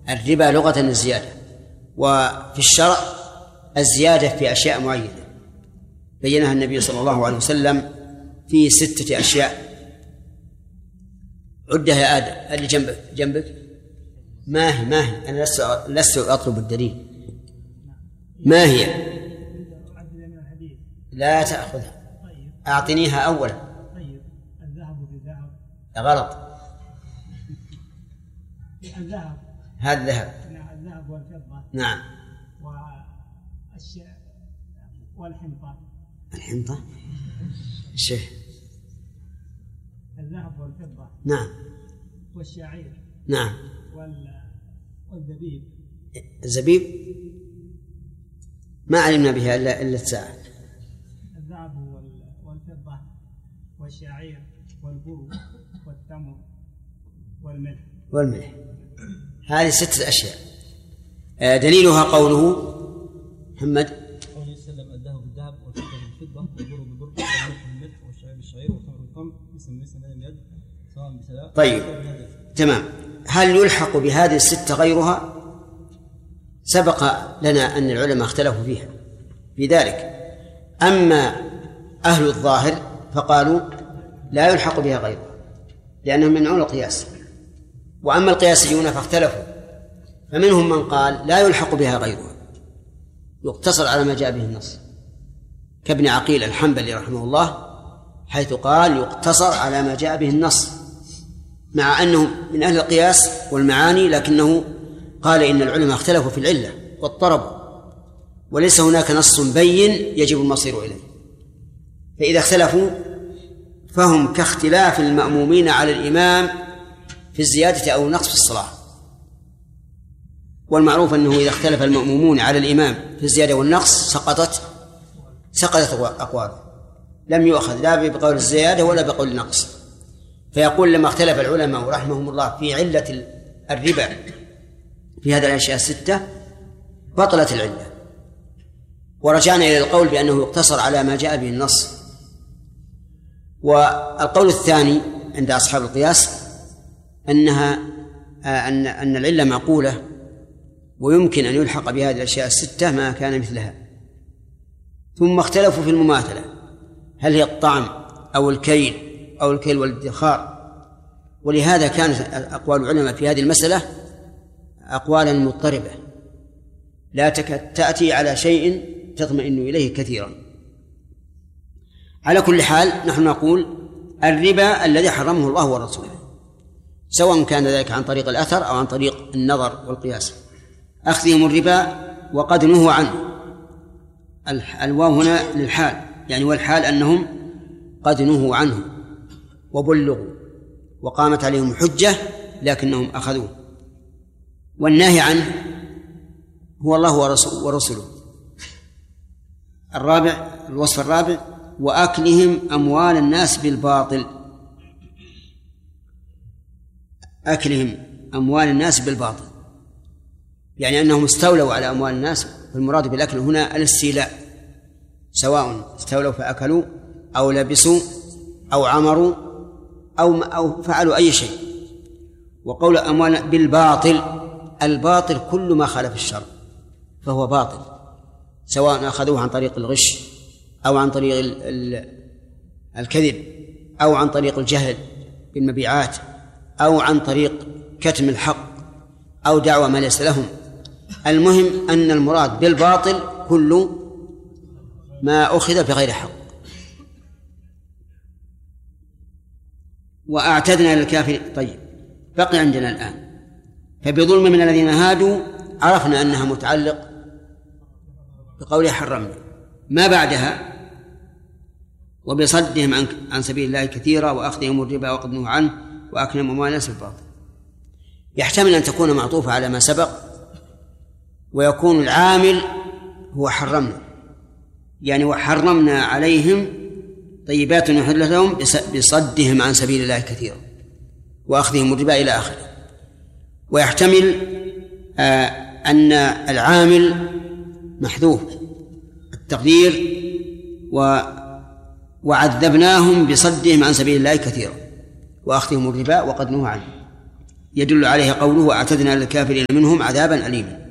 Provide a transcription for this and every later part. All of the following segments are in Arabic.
الربا لغة الزيادة، وفي الشرع الزيادة في أشياء معينة بينها النبي صلى الله عليه وسلم في 6 أشياء. عدها يا آدم. اللي جنبك ما هي أنا لست أطلب الدليل. ما هي؟ لا تأخذها، أعطنيها أولا. الذهب بالذهب. غلط. الذهب. هذا الذهب. الذهب والفضة. نعم. والحنطة. الحنطة شيء. الذهب والفضة. نعم. والشعير. نعم. والزبيب. الزبيب ما علمنا بها إلا الساعة. الذهب والفضة والشعير والبر والتمر والملح. هذه 6 أشياء. دليلها قوله محمد قوله وسلم: الذهب بالذهب والفضة بالفضة والبر بالبر والملح بالملح والشعير بالشعير والتمر بالتمر مثل هذا اليد سواء بسلاء. طيب تمام. هل يلحق بهذه 6 غيرها؟ سبق لنا أن العلماء اختلفوا فيها في ذلك. أما أهل الظاهر فقالوا لا يلحق بها غيرها لأنهم يمنعون القياس، وأما القياسيون فاختلفوا، فمنهم من قال لا يلحق بها غيرها، يقتصر على ما جاء به النص، كابن عقيل الحنبلي رحمه الله، حيث قال يقتصر على ما جاء به النص، مع أنه من أهل القياس والمعاني، لكنه قال إن العلماء اختلفوا في العلة واضطربوا، وليس هناك نص بين يجب المصير إليه، فإذا اختلفوا فهم كاختلاف المأمومين على الإمام في الزيادة أو النقص في الصلاة. والمعروف أنه إذا اختلف المأمومون على الإمام في الزيادة والنقص سقطت أقواله، لم يؤخذ لا بقول الزيادة ولا بقول النقص. فيقول لما اختلف العلماء رحمهم الله في علة الربا في هذه الأشياء 6 بطلت العلة، ورجعنا إلى القول بأنه يقتصر على ما جاء به النص. والقول الثاني عند أصحاب القياس أن العلة معقولة ويمكن أن يلحق بهذه الأشياء 6 ما كان مثلها. ثم اختلفوا في المماثلة، هل هي الطعم أو الكيل أو الكيل والادخار، ولهذا كانت أقوال العلماء في هذه المسألة أقوالا مضطربة لا تأتي على شيء تطمئن إليه كثيرا. على كل حال نحن نقول الربا الذي حرمه الله ورسوله، سواء كان ذلك عن طريق الأثر أو عن طريق النظر والقياس. أخذهم الربا وقد نهوا عنه، الواو هنا للحال، يعني والحال أنهم قد نهوا عنه وبلغوا وقامت عليهم حجة لكنهم أخذوه. والناهي عنه هو الله ورسوله. الوصف الرابع وأكلهم أموال الناس بالباطل. أكلهم أموال الناس بالباطل يعني أنهم استولوا على أموال الناس، والمراد بالأكل هنا الاستيلاء، سواء استولوا فأكلوا أو لبسوا أو عمروا أو فعلوا أي شيء. وقول أموال بالباطل، الباطل كل ما خالف الشرع فهو باطل، سواء أخذوه عن طريق الغش أو عن طريق الكذب أو عن طريق الجهل بالمبيعات أو عن طريق كتم الحق أو دعوة ما ليس لهم. المهم أن المراد بالباطل كل ما أخذ بغير حق. وأعتدنا للكافر. طيب بقي عندنا الآن فبظلم من الذين هادوا، عرفنا أنها متعلق بقوله حرمنا، ما بعدها وبصدهم عن سبيل الله كثيرا وأخذهم الربا وقد نهوا عنه وأكلهم أموال الناس بالباطل. يحتمل أن تكون معطوفة على ما سبق، ويكون العامل هو حرمنا، يعني وحرمنا عليهم طيبات نحل لهم بصدهم عن سبيل الله كثيرا وأخذهم الربا إلى آخره. ويحتمل أن العامل محذوف التقدير وعذبناهم بصدهم عن سبيل الله كثيرا وأخذهم الربا وقد نهوا عنه. يدل عليه قوله وأعتدنا للكافرين منهم عذابا أليما.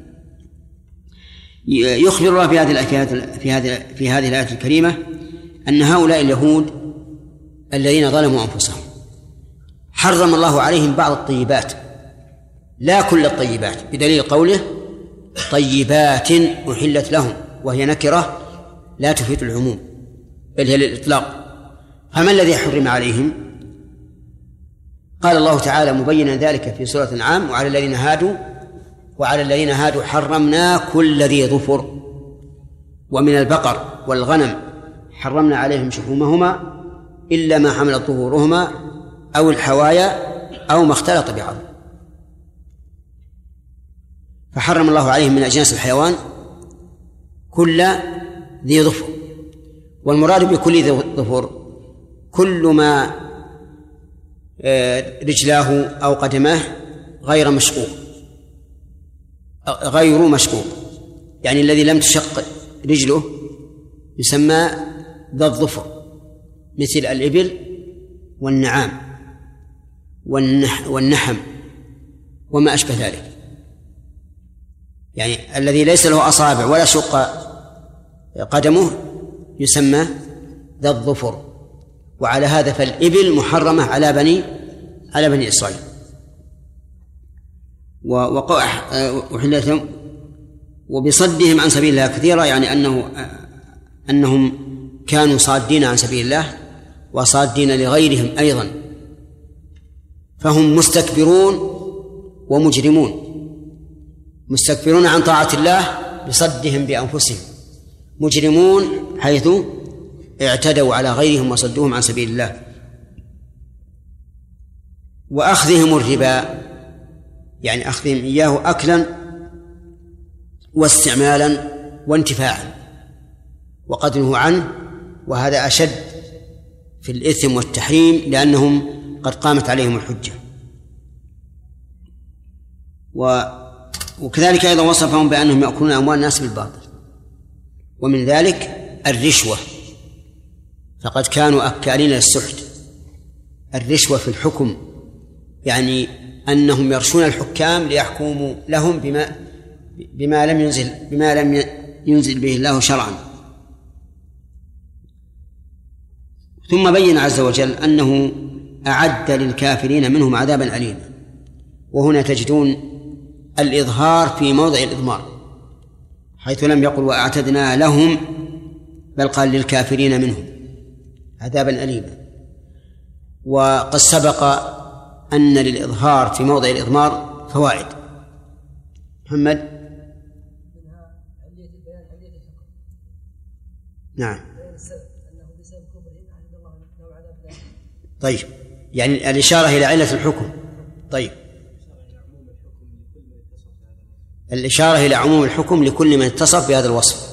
يخبر الله في هذه الآية الكريمة أن هؤلاء اليهود الذين ظلموا أنفسهم حرم الله عليهم بعض الطيبات، لا كل الطيبات، بدليل قوله طيبات أحلت لهم، وهي نكرة لا تفيد العموم بل هي للإطلاق. فما الذي حرم عليهم؟ قال الله تعالى مبينا ذلك في سورة الأنعام وعلى الذين هادوا حرمنا كل ذي ظفر، ومن البقر والغنم حرمنا عليهم شحومهما إلا ما حملت ظهورهما أو الحوايا أو ما اختلط بعظم. فحرم الله عليهم من أجناس الحيوان كل ذي ظفر، والمراد بكل ذي ظفر كل ما رجلاه أو قدماه غير مشقوق، يعني الذي لم تشق رجله يسمى ذا الظفر، مثل الإبل والنعام والنحم وما أشبه ذلك، يعني الذي ليس له أصابع ولا شق قدمه يسمى ذا الظفر. وعلى هذا فالإبل محرمة على بني إسرائيل. وحلتهم وبصدهم عن سبيل الله كثيرا، يعني أنهم كانوا صادين عن سبيل الله وصادين لغيرهم أيضا، فهم مستكبرون ومجرمون، مستكبرون عن طاعة الله بصدهم بأنفسهم، مجرمون حيث اعتدوا على غيرهم وصدوهم عن سبيل الله. وأخذهم الربا يعني أخذهم إياه أكلا واستعمالا وانتفاعا، وقد نهوا عنه، وهذا أشد في الإثم والتحريم لأنهم قد قامت عليهم الحجة. وكذلك أيضا وصفهم بأنهم يأكلون أموال الناس بالباطل، ومن ذلك الرشوة، فقد كانوا أكالين للسحت. الرشوة في الحكم يعني أنهم يرشون الحكام ليحكموا لهم بما لم ينزل به الله شرعا. ثم بين عز وجل أنه أعد للكافرين منهم عذابا أليما، وهنا تجدون الإظهار في موضع الإضمار، حيث لم يقل وأعتدنا لهم بل قال للكافرين منهم عذابا أليما. وقد سبق أن للإظهار في موضع الإضمار فوائد. محمد. نعم. طيب، يعني الإشارة إلى علة الحكم. طيب، الإشارة إلى عموم الحكم لكل من اتصف بهذا الوصف.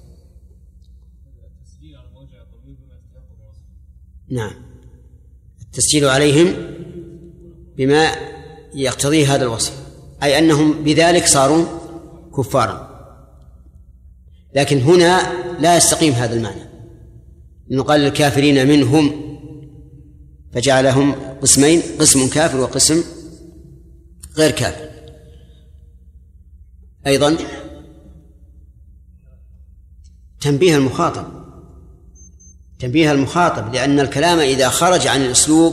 نعم، التسجيل عليهم بما يقتضيه هذا الوصف، أي أنهم بذلك صاروا كفارا. لكن هنا لا يستقيم هذا المعنى، إنه قال للكافرين منهم فجعلهم قسمين، قسم كافر وقسم غير كافر. أيضا تنبيه المخاطب، لأن الكلام إذا خرج عن الأسلوب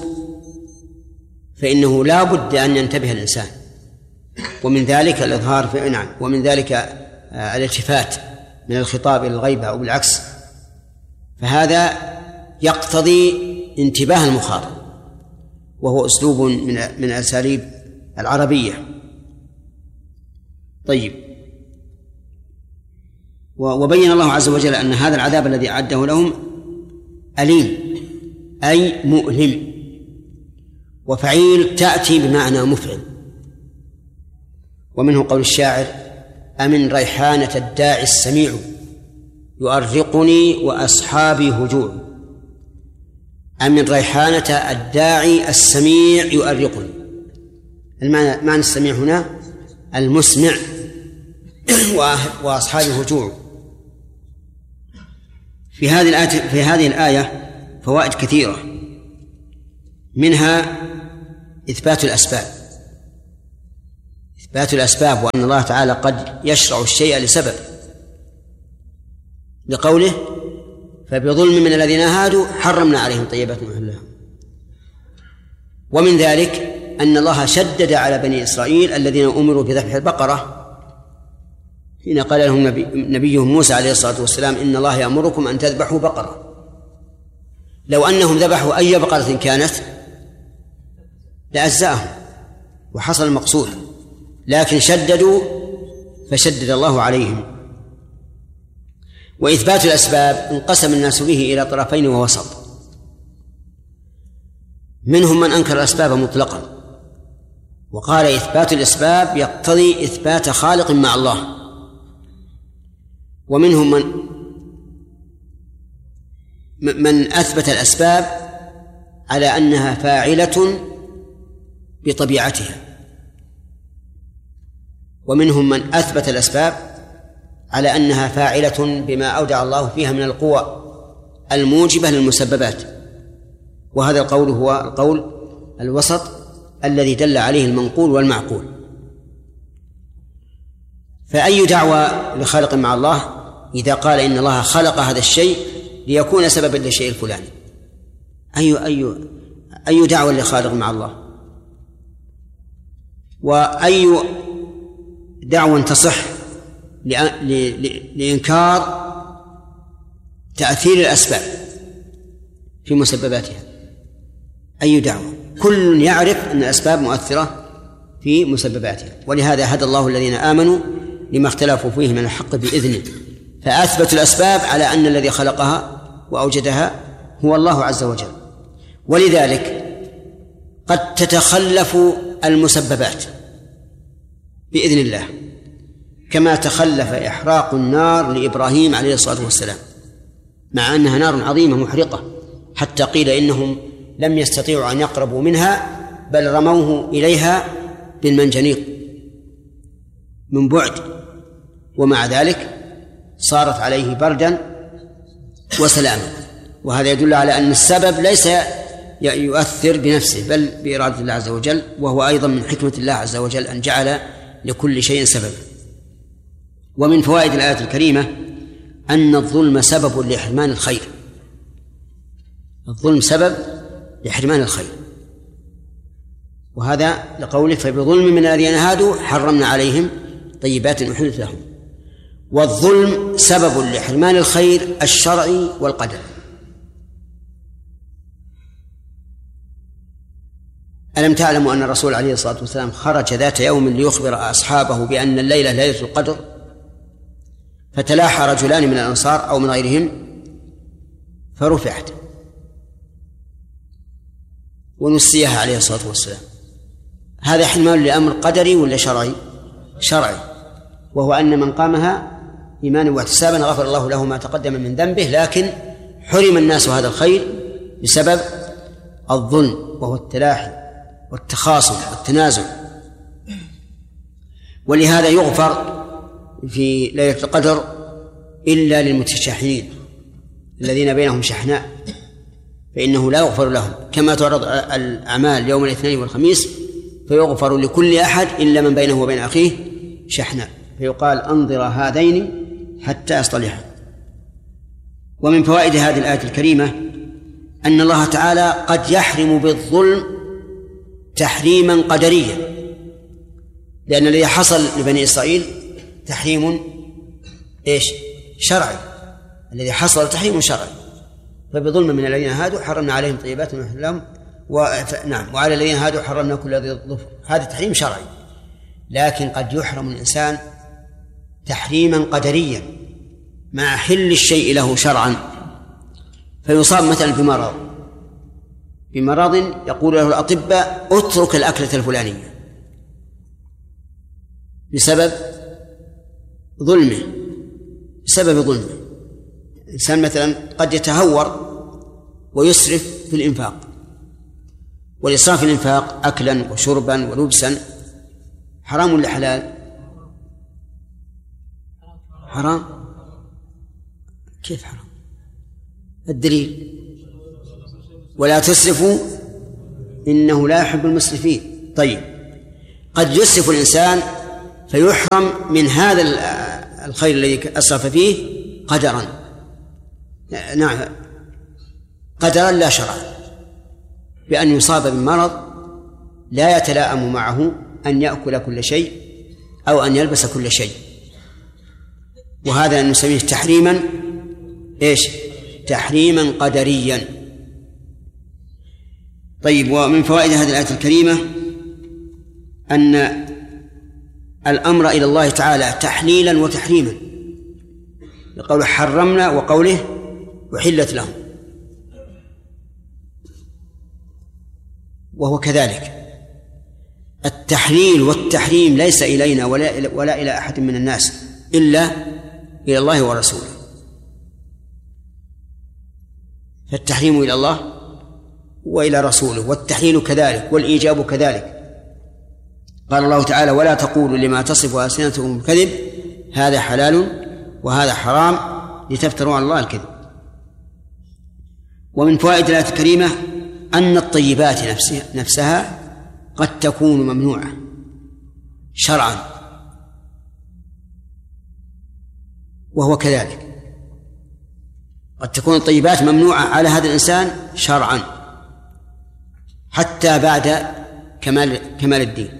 فإنه لا بد أن ينتبه الإنسان، ومن ذلك الإظهار في نعم، ومن ذلك الالتفات من الخطاب إلى الغيبة أو بالعكس، فهذا يقتضي انتباه المخاطب، وهو أسلوب من أساليب العربية. طيب، وبين الله عز وجل أن هذا العذاب الذي أعده لهم أليم أي مؤلم، وفعيل تأتي بمعنى مفعل. ومنه قول الشاعر أمن ريحانة الداعي السميع يؤرقني وأصحابي هجوع. أمن ريحانة الداعي السميع يؤرقني، معنى السميع هنا المسمع وأصحابي هجوع. في هذه الآية فوائد كثيرة، منها إثبات الأسباب، إثبات الأسباب وأن الله تعالى قد يشرع الشيء لسبب، لقوله فبظلم من الذين هادوا حرمنا عليهم طيبات محلها. ومن ذلك أن الله شدد على بني إسرائيل الذين أمروا بذبح البقرة حين قال لهم نبيهم موسى عليه الصلاة والسلام إن الله يأمركم أن تذبحوا بقرة. لو أنهم ذبحوا أي بقرة كانت لأجزاءهم وحصل المقصود، لكن شددوا فشدد الله عليهم. وإثبات الأسباب انقسم الناس به إلى طرفين ووسط، منهم من أنكر الأسباب مطلقا وقال إثبات الأسباب يقتضي إثبات خالق مع الله، ومنهم من أثبت الأسباب على أنها فاعلة بطبيعتها، ومنهم من أثبت الأسباب على أنها فاعلة بما أودع الله فيها من القوى الموجبة للمسببات. وهذا القول هو القول الوسط الذي دل عليه المنقول والمعقول. فأي دعوة لخالق مع الله إذا قال إن الله خلق هذا الشيء ليكون سببا للشيء الفلاني، أي دعوة لخالق مع الله؟ وأي دعوة تصح لإنكار تأثير الأسباب في مسبباتها؟ أي دعوة؟ كل يعرف أن الأسباب مؤثرة في مسبباتها، ولهذا هدى الله الذين آمنوا لما اختلفوا فيه من الحق بإذنه، فأثبت الأسباب على أن الذي خلقها وأوجدها هو الله عز وجل. ولذلك قد تتخلف المسببات بإذن الله، كما تخلف إحراق النار لإبراهيم عليه الصلاة والسلام، مع أنها نار عظيمة محرقة، حتى قيل إنهم لم يستطيعوا أن يقربوا منها بل رموه إليها بالمنجنيق من بعد، ومع ذلك صارت عليه بردا وسلاما. وهذا يدل على أن السبب ليس يؤثر بنفسه بل بإرادة الله عز وجل، وهو أيضا من حكمة الله عز وجل أن جعل لكل شيء سببا. ومن فوائد الآية الكريمة أن الظلم سبب لحرمان الخير، الظلم سبب لحرمان الخير، وهذا لقوله فبظلم من الذين هادوا حرمنا عليهم طيبات أحلت لهم. والظلم سبب لحرمان الخير الشرعي والقدر. ألم تعلموا أن الرسول عليه الصلاة والسلام خرج ذات يوم ليخبر أصحابه بأن الليلة ليلة القدر، فتلاحى رجلان من الأنصار أو من غيرهم فرفعت ونسيها عليه الصلاة والسلام. هذا حمال لأمر قدري ولا شرعي؟ شرعي، وهو أن من قامها إيمانا واحتسابا غفر الله له ما تقدم من ذنبه، لكن حرم الناس هذا الخير بسبب الظلم، وهو التلاحي والتخاصم والتنازل. ولهذا يغفر في ليلة القدر إلا للمتشاحنين الذين بينهم شحناء، فإنه لا يغفر لهم، كما تعرض الأعمال يوم الاثنين والخميس فيغفر لكل أحد إلا من بينه وبين أخيه شحناء، فيقال أنظر هذين حتى يصطلحا. ومن فوائد هذه الآية الكريمة أن الله تعالى قد يحرم بالظلم تحريما قدريا، لأن الذي حصل لبني إسرائيل تحريم شرعي، الذي حصل تحريم شرعي. فبظلم من الذين هادوا حرمنا عليهم طيبات أحلت لهم وعلى الذين هادوا حرمنا كل ذي ظفر. هذا تحريم شرعي، لكن قد يحرم الإنسان تحريما قدريا مع حل الشيء له شرعا، فيصاب مثلا بمرض يقول له الأطباء اترك الأكلة الفلانية بسبب ظلمه. الإنسان مثلا قد يتهور ويسرف في الإنفاق، والإسراف في الإنفاق أكلا وشربا ولبسا حرام ولا حلال؟ حرام. كيف حرام؟ الدليل ولا تسرفوا إنه لا يحب المسرفين. طيب، قد يسرف الإنسان فيحرم من هذا الخير الذي أسرف فيه قدرا، نعم قدرا لا شرعا، بأن يصاب بمرض لا يتلائم معه أن يأكل كل شيء أو أن يلبس كل شيء، وهذا نسميه تحريما تحريما قدريا. طيب، ومن فوائد هذه الآية الكريمة أن الأمر إلى الله تعالى تحليلا وتحريما، لقوله حرمنا وقوله وحلت لهم، وهو كذلك. التحليل والتحريم ليس إلينا ولا إلى أحد من الناس إلا إلى الله ورسوله، فالتحريم إلى الله وإلى رسوله، والتحليل كذلك، والإيجاب كذلك. قال الله تعالى: ولا تقولوا لما تصف ألسنتكم الكذب هذا حلال وهذا حرام لتفتروا على الله الكذب. ومن فوائد الآية الكريمة أن الطيبات نفسها قد تكون ممنوعة شرعا، وهو كذلك، قد تكون الطيبات ممنوعة على هذا الإنسان شرعا حتى بعد كمال الدين.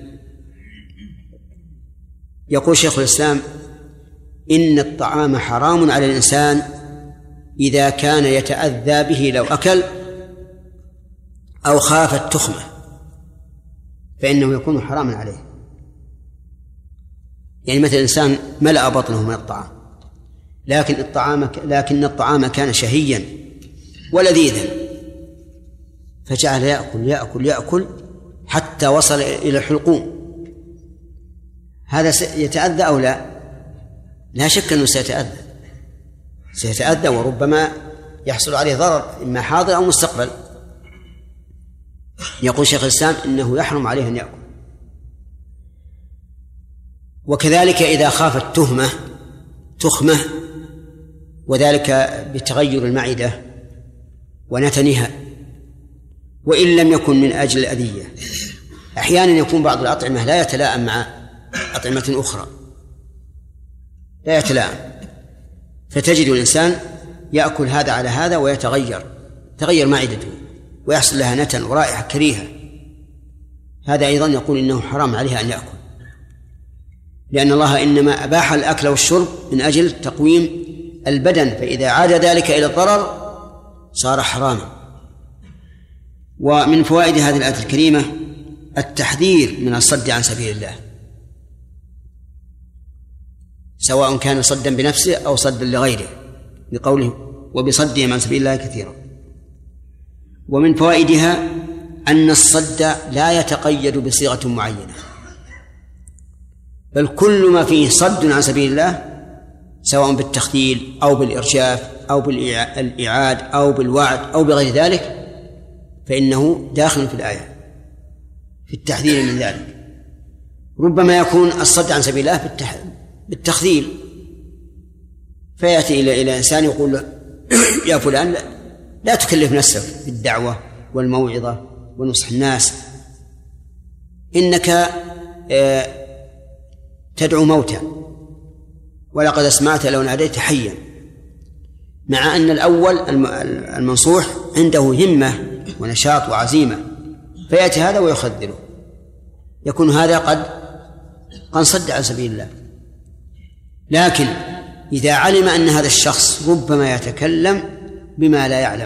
يقول شيخ الإسلام: إن الطعام حرام على الإنسان إذا كان يتأذى به لو أكل أو خاف التخمة، فإنه يكون حراما عليه. يعني مثل إنسان ملأ بطنه من الطعام، لكن الطعام كان شهيا ولذيذا، فجعل يأكل حتى وصل إلى الحلقوم، هذا يتأذى أو لا؟ لا شك أنه سيتأذى وربما يحصل عليه ضرر إما حاضر أو مستقبل. يقول شيخ الإسلام: إنه يحرم عليه أن يأكل. وكذلك إذا خاف تخمة، وذلك بتغير المعدة ونتنها، وإن لم يكن من أجل الأذية. أحيانا يكون بعض الأطعمة لا يتلائم مع أطعمة أخرى، لا يتلائم، فتجد الإنسان يأكل هذا على هذا ويتغير معدته ويحصل لها نتن ورائحة كريهة، هذا أيضا يقول إنه حرام عليه أن يأكل، لأن الله إنما أباح الأكل والشرب من أجل تقويم البدن، فإذا عاد ذلك إلى الضرر صار حراما. ومن فوائد هذه الآية الكريمة التحذير من الصد عن سبيل الله، سواء كان صدا بنفسه أو صدا لغيره، لقوله: وبصدهم عن سبيل الله كثيرا. ومن فوائدها أن الصد لا يتقيد بصيغة معينة، بل كل ما فيه صد عن سبيل الله سواء بالتخذيل أو بالإرشاف أو بالإعاد أو بالوعد أو بغير ذلك فإنه داخل في الآية في التحذير من ذلك. ربما يكون الصد عن سبيل الله بالتخذيل، فيأتي إلى إنسان يقول له: يا فلان لا تكلف نفسك بالدعوة والموعظة ونصح الناس، إنك تدعو موتى ولقد أسمعت لو ناديت حيا، مع أن الأول المنصوح عنده همة ونشاط وعزيمة، فيأتي هذا ويخذله، يكون هذا قد صد عن سبيل الله. لكن إذا علم أن هذا الشخص ربما يتكلم بما لا يعلم،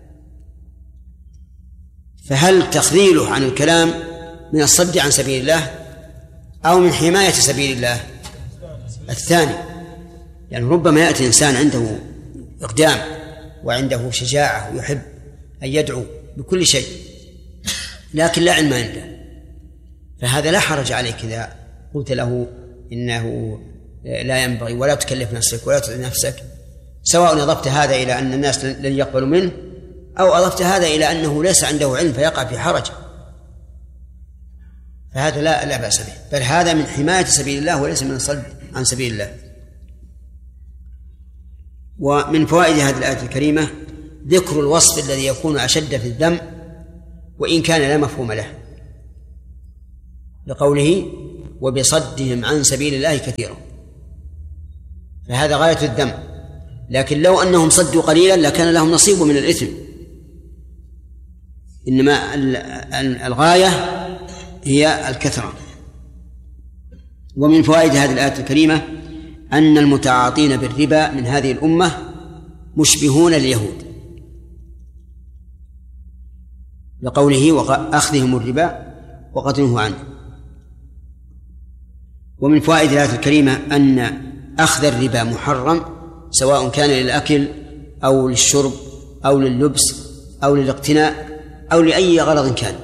فهل تخذيله عن الكلام من الصد عن سبيل الله أو من حماية سبيل الله؟ الثاني، يعني ربما يأتي إنسان عنده إقدام وعنده شجاعة ويحب أن يدعو بكل شيء لكن لا علم عنده، فهذا لا حرج عليك إذا قلت له إنه لا ينبغي ولا تكلف نفسك ولا تتعب نفسك، سواء أضفت هذا إلى أن الناس لن يقبلوا منه أو أضفت هذا إلى أنه ليس عنده علم فيقع في حرج، فهذا لا بأس به، بل هذا من حماية سبيل الله وليس من الصد عن سبيل الله. ومن فوائد هذه الآية الكريمة ذكر الوصف الذي يكون أشد في الذم وإن كان لا مفهوم له، لقوله: وبصدهم عن سبيل الله كثيرا، فهذا غاية الذم. لكن لو أنهم صدوا قليلا لكان لهم نصيب من الإثم، إنما الغاية هي الكثرة. ومن فوائد هذه الآية الكريمة أن المتعاطين بالربا من هذه الأمة مشبهون اليهود، لقوله وأخذهم الربا وقد نهوا عنه. ومن فوائد الآية الكريمة أن أخذ الربا محرم، سواء كان للأكل أو للشرب أو لللبس أو للاقتناء أو لأي غرض كان،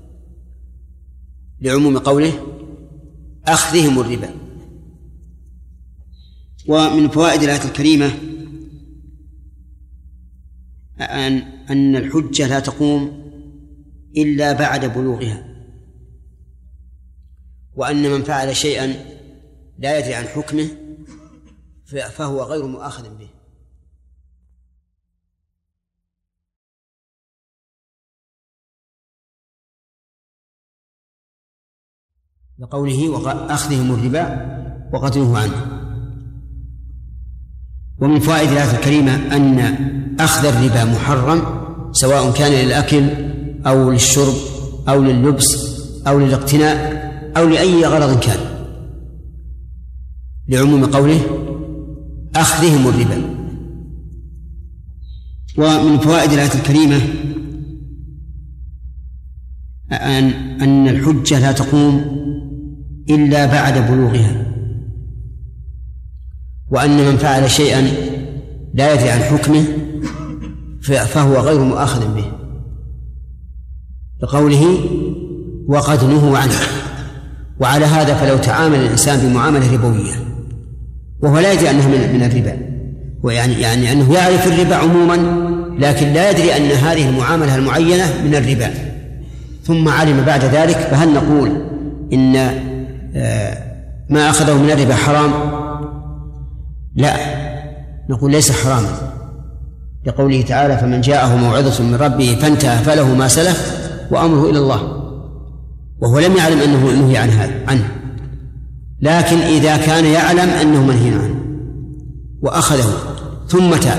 لعموم قوله أخذهم الربا. ومن فوائد الآية الكريمة أن الحجة لا تقوم إلا بعد بلوغها، وأن من فعل شيئا لا يدري عن حكمه فهو غير مؤاخذ به. لقوله وأخذهم الربا وقد نهوا عنه. ومن فوائد الآية الكريمة أن أخذ الربا محرم، سواء كان للأكل أو للشرب أو لللبس أو للاقتناء أو لأي غرض كان، لعموم قوله أخذهم الربا. ومن فوائد الآية الكريمة أن الحجة لا تقوم إلا بعد بلوغها، وأن من فعل شيئا لا يدري عن حكمه فهو غير مؤاخذ به، لقوله وقد نهوا عنه. وعلى هذا فلو تعامل الإنسان بمعاملة ربوية وهو لا يدري أنها من الربا، يعني أنه يعرف الربا عموما لكن لا يدري أن هذه المعاملة المعينة من الربا، ثم علم بعد ذلك، فهل نقول إن ما أخذه من الربا حرام؟ لا، نقول ليس حراما، لقوله تعالى فمن جاءه موعظة من ربه فانتهى فله ما سلف وأمره إلى الله، وهو لم يعلم أنه نهي عنه. لكن إذا كان يعلم أنه منهي عنه وأخذه ثم تاب،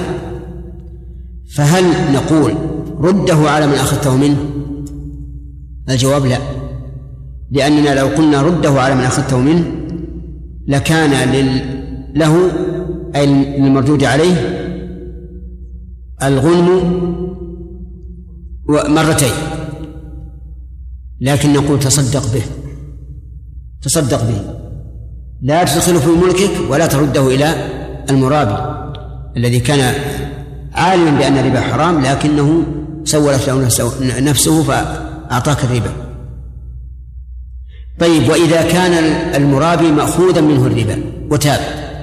فهل نقول رده على من أخذته منه؟ الجواب لا، لأننا لو قلنا رده على من أخذته منه لكان له أي المردود عليه الغنم مرتين، لكن نقول تصدق به، لا تدخله في ملكك ولا ترده إلى المرابي الذي كان عالما بأن الربا حرام لكنه سولت له نفسه فأعطاك الربا. طيب، وإذا كان المرابي مأخوذا منه الربا وتاب،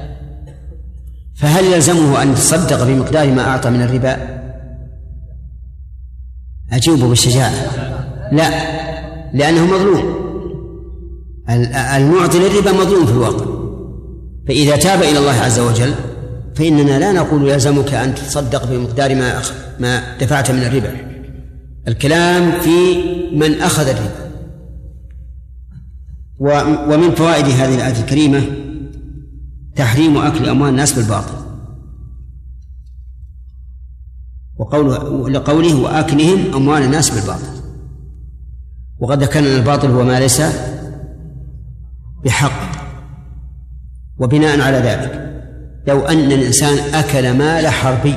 فهل يلزمه أن يتصدق بمقدار ما أعطى من الربا؟ أجيبه بالشجاعة لا، لأنه مظلوم، المعطي للربا مظلوم في الواقع. فإذا تاب إلى الله عز وجل فإننا لا نقول يلزمك أن تتصدق بمقدار ما دفعت من الربا، الكلام في من أخذ الربا. ومن فوائد هذه الآية الكريمة تحريم أكل أموال الناس بالباطل، لقوله وأكلهم أموال الناس بالباطل. وقد ذكرنا الباطل هو ما ليس بحق، وبناء على ذلك لو أن الإنسان أكل مال حربي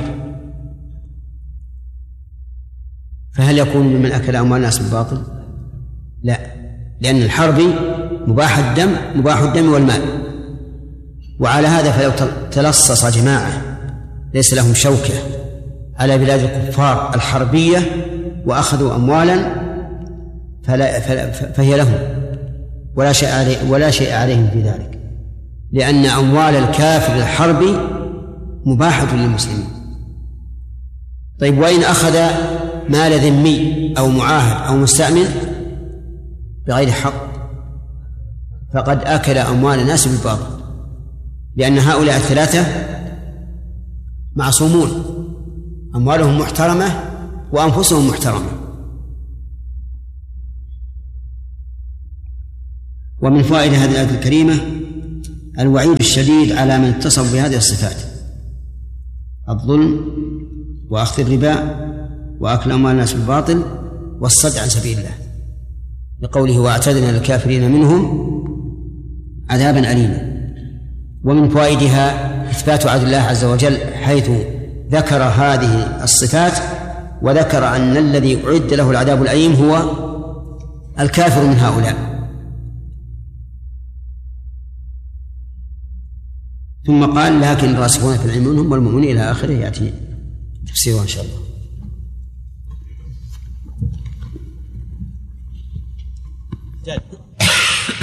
فهل يكون ممن أكل أموال الناس بالباطل؟ لا، لأن الحربي مباح الدم والمال. وعلى هذا فلو تلصص جماعة ليس لهم شوكة على بلاد الكفار الحربية وأخذوا أموالا فهي لهم ولا شيء عليهم في ذلك، لأن أموال الكافر الحربي مباحة للمسلمين. طيب، وإن أخذ مال ذمي أو معاهد أو مستأمن بغير حق فقد أكل أموال الناس بالباطل، لأن هؤلاء الثلاثة معصومون، أموالهم محترمة وأنفسهم محترمة. ومن فوائد هذه الآية الكريمة الوعيد الشديد على من اتصف بهذه الصفات: الظلم وأخذ الربا وأكل أموال الناس بالباطل والصد عن سبيل الله، لقوله: وأعتدنا للكافرين منهم عذابا أليما. ومن فوائدها إثبات عدل الله عز وجل، حيث ذكر هذه الصفات وذكر أن الذي أعد له العذاب الأليم هو الكافر من هؤلاء. ثم قال: لكن الراسخون في العلم منهم والمؤمنون إلى آخره، يأتي تفسيره إن شاء الله.